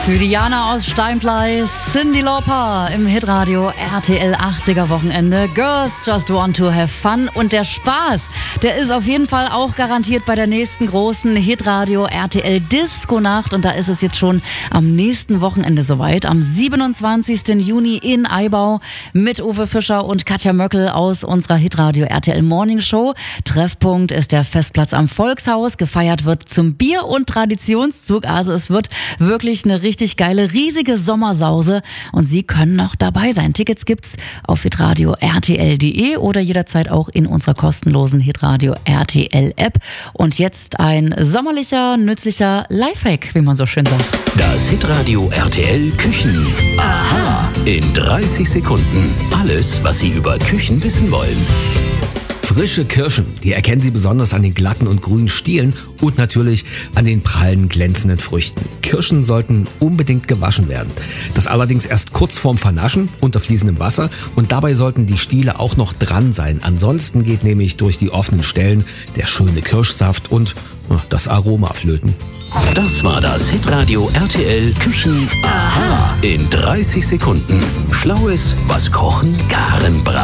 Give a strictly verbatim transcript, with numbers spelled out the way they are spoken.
Für Diana aus Steinblei, Cyndi Lauper im Hitradio R T L achtziger Wochenende. Girls just want to have fun. Und der Spaß, der ist auf jeden Fall auch garantiert bei der nächsten großen Hitradio R T L Disco-Nacht. Und da ist es jetzt schon am nächsten Wochenende soweit. Am siebenundzwanzigsten Juni in Eibau mit Uwe Fischer und Katja Möckel aus unserer Hitradio R T L Morning Show. Treffpunkt ist der Festplatz am Volkshaus. Gefeiert wird zum Bier- und Traditionszug. Also es wird wirklich eine richtig geile, riesige Sommersause und Sie können noch dabei sein. Tickets gibt's auf hitradio R T L punkt de oder jederzeit auch in unserer kostenlosen Hitradio R T L App. Und jetzt ein sommerlicher, nützlicher Lifehack, wie man so schön sagt. Das Hitradio R T L Küchen. Aha! In dreißig Sekunden. Alles, was Sie über Küchen wissen wollen. Frische Kirschen, die erkennen Sie besonders an den glatten und grünen Stielen und natürlich an den prallen, glänzenden Früchten. Kirschen sollten unbedingt gewaschen werden. Das allerdings erst kurz vorm Vernaschen unter fließendem Wasser und dabei sollten die Stiele auch noch dran sein. Ansonsten geht nämlich durch die offenen Stellen der schöne Kirschsaft und das Aroma flöten. Das war das Hitradio R T L Küchen. Aha! In dreißig Sekunden. Schlaues, was Kochen garen braucht.